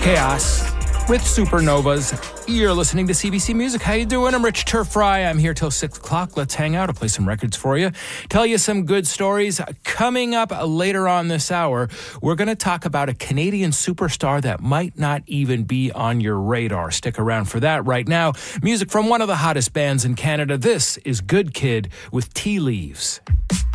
Chaos with Supernovas. You're listening to CBC Music. How you doing? I'm Rich Turf Fry. I'm here till 6 o'clock. Let's hang out. I'll play some records for you. Tell you some good stories. Coming up later on this hour, we're going to talk about a Canadian superstar that might not even be on your radar. Stick around for that. Right now, music from one of the hottest bands in Canada. This is Good Kid with Tea Leaves.